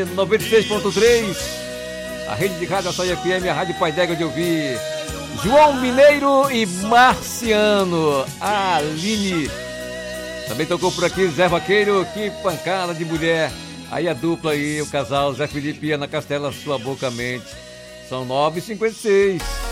96.3, a rede de rádio Açaí FM, a Rádio Pai d'Égua de ouvir. João Mineiro e Marciano, a Aline. Também tocou por aqui Zé Vaqueiro, que pancada de mulher. Aí a dupla aí, o casal Zé Felipe e Ana Castela, Sua Boca Mente. São 9h56.